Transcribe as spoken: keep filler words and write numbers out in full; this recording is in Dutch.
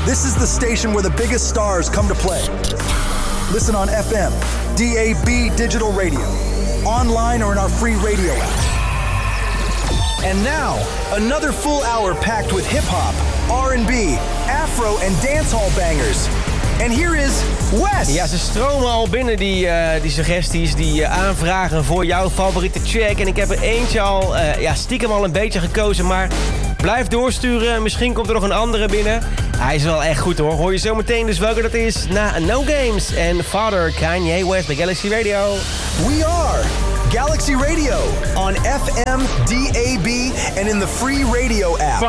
This is the station where the biggest stars come to play. Listen on F M, D A B digital radio, online or in our free radio app. And now, another full hour packed with hip-hop, R and B, afro en dancehall bangers. And here is Wes. Ja, ze stromen al binnen, die, uh, die suggesties, die uh, aanvragen voor jouw favoriete track. En ik heb er eentje al, uh, ja, stiekem al een beetje gekozen, maar blijf doorsturen. Misschien komt er nog een andere binnen. Hij is wel echt goed hoor. Hoor je zo meteen dus welke dat is na No Games en Father Kanye West bij Galaxy Radio. We are Galaxy Radio on F M, D A B, and in the free radio app.